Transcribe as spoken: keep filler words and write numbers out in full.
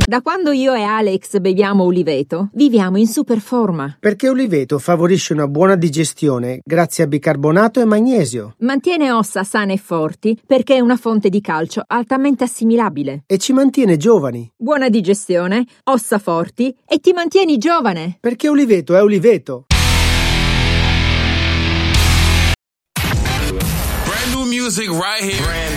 Da quando io e Alex beviamo Uliveto, viviamo in super forma. Perché Uliveto favorisce una buona digestione grazie a bicarbonato e magnesio. Mantiene ossa sane e forti perché è una fonte di calcio altamente assimilabile. E ci mantiene giovani. Buona digestione, ossa forti e ti mantieni giovane. Perché Uliveto è Uliveto. Brand new music right here. Brand